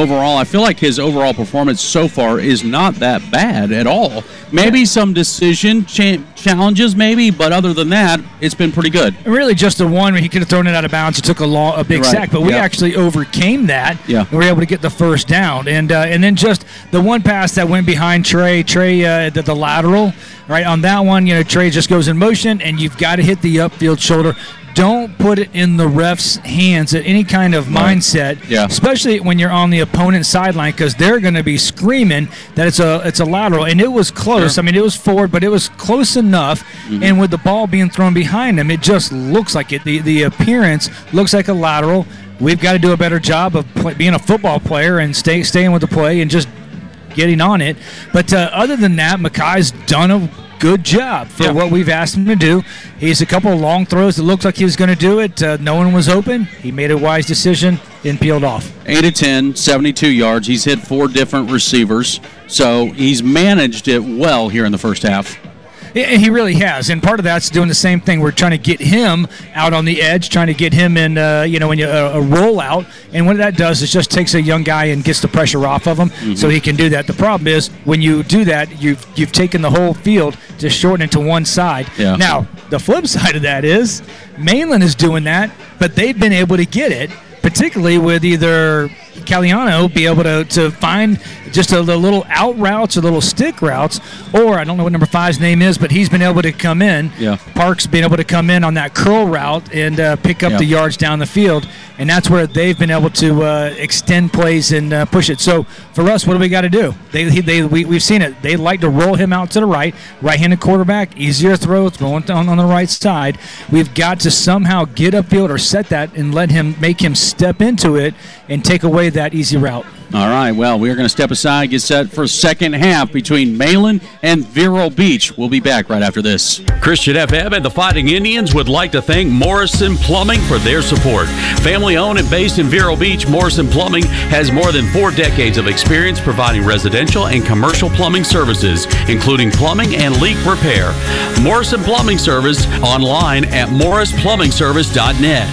overall, I feel like his overall performance so far is not that bad at all. Maybe some decision challenges, maybe, but other than that, it's been pretty good. Really, just the one where he could have thrown it out of bounds. It took a big sack, but we actually overcame that. Yeah. And we were able to get the first down. And then just the one pass that went behind Trey, the lateral, right, on that one, Trey just goes in motion, and you've got to hit the upfield shoulder. Don't put it in the ref's hands at any kind of mindset, especially when you're on the opponent's sideline, because they're going to be screaming that it's a lateral. And it was close. Sure. I mean, it was forward, but it was close enough. Mm-hmm. And with the ball being thrown behind him, it just looks like it. The appearance looks like a lateral. We've got to do a better job of being a football player and staying with the play and just getting on it. But other than that, Makai's done a good job for what we've asked him to do. He's a couple of long throws that looked like he was going to do it. No one was open. He made a wise decision and peeled off. 8 of 10, 72 yards. He's hit 4 different receivers, so he's managed it well here in the first half. He really has, and part of that's doing the same thing. We're trying to get him out on the edge, trying to get him in, a rollout. And what that does is just takes a young guy and gets the pressure off of him, so he can do that. The problem is when you do that, you've taken the whole field to shorten it to one side. Yeah. Now, the flip side of that is Mainland is doing that, but they've been able to get it, particularly with either Caliano be able to find just the little out routes or little stick routes, or I don't know what number 5's name is, but he's been able to come in. Yeah. Park's been able to come in on that curl route and pick up the yards down the field, and that's where they've been able to extend plays and push it. So for us, what do we got to do? We've seen it. They like to roll him out to the right-handed quarterback, easier throw, throwing on the right side. We've got to somehow get upfield or set that and make him step into it and take away that easy route. All right, well, we're going to step aside, get set for second half between Mainland and Vero Beach. We'll be back right after this. Christian FM and the Fighting Indians would like to thank Morrison Plumbing for their support. Family owned and based in Vero Beach, Morrison Plumbing has more than 4 decades of experience providing residential and commercial plumbing services, including plumbing and leak repair. Morrison Plumbing Service online at morrisplumbingservice.net.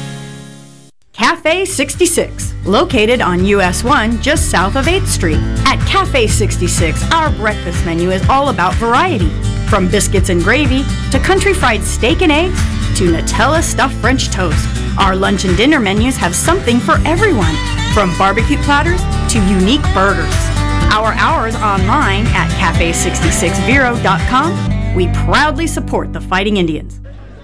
Cafe 66, located on US 1 just south of 8th Street. At Cafe 66, our breakfast menu is all about variety. From biscuits and gravy, to country fried steak and eggs, to Nutella stuffed French toast. Our lunch and dinner menus have something for everyone, from barbecue platters to unique burgers. Our hours online at cafe66vero.com. We proudly support the Fighting Indians.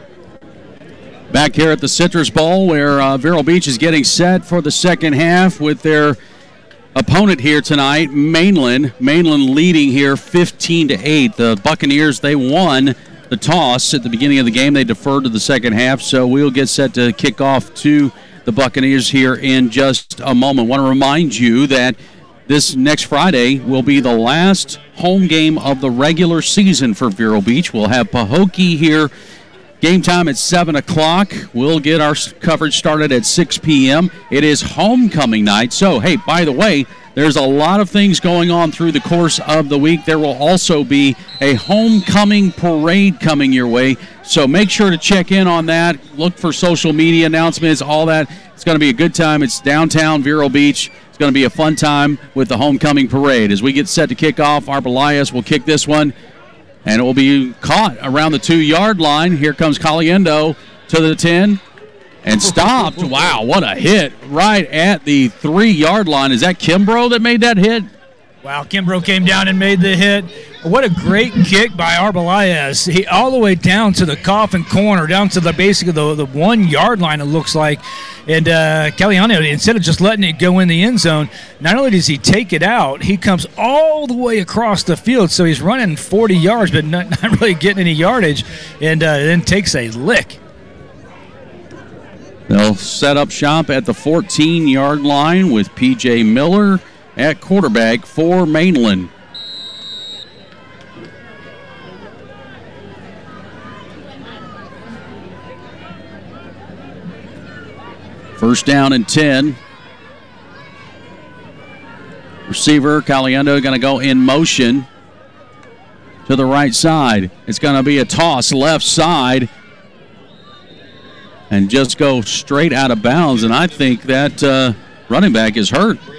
Back here at the Citrus Bowl, where Vero Beach is getting set for the second half with their opponent here tonight, Mainland. Mainland leading here 15-8. The Buccaneers, they won the toss at the beginning of the game. They deferred to the second half, so we'll get set to kick off to the Buccaneers here in just a moment. I want to remind you that this next Friday will be the last home game of the regular season for Vero Beach. We'll have Pahokee here. Game time at 7 o'clock. We'll get our coverage started at 6 p.m. It is homecoming night. So, hey, by the way, there's a lot of things going on through the course of the week. There will also be a homecoming parade coming your way. So make sure to check in on that. Look for social media announcements, all that. It's going to be a good time. It's downtown Vero Beach. It's going to be a fun time with the homecoming parade. As we get set to kick off, Arp Elias will kick this one. And it will be caught around the 2-yard line. Here comes Caliendo to the 10 and stopped. Wow, what a hit right at the 3-yard line. Is that Kimbrough that made that hit? Wow, Kimbrough came down and made the hit. What a great kick by Arbelias. He all the way down to the coffin corner, down to the basically the 1-yard line, it looks like. And Caliano, instead of just letting it go in the end zone, not only does he take it out, he comes all the way across the field. So he's running 40 yards, but not really getting any yardage, and then takes a lick. They'll set up shop at the 14-yard line with P.J. Miller at quarterback for Mainland. First down and 10. Receiver Caliendo going to go in motion to the right side. It's going to be a toss left side and just go straight out of bounds. And I think that running back is hurt.